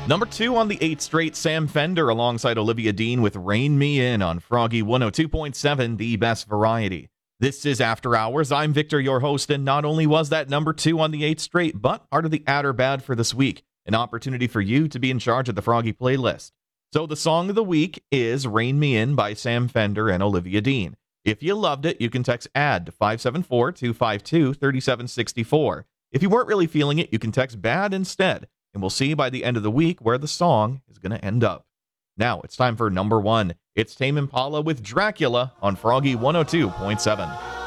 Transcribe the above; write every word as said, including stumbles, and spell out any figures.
Number two on the eighth straight, Sam Fender alongside Olivia Dean with Rain Me In on Froggy one oh two point seven, the best variety. This is After Hours. I'm Victor, your host, and not only was that number two on the eighth straight, but part of the Add or Bad for this week, an opportunity for you to be in charge of the Froggy playlist. So the song of the week is Rain Me In by Sam Fender and Olivia Dean. If you loved it, you can text ADD to five seven four, two five two, three seven six four. If you weren't really feeling it, you can text BAD instead, and we'll see by the end of the week where the song is going to end up. Now it's time for number one. It's Tame Impala with Dracula on Froggy one oh two point seven.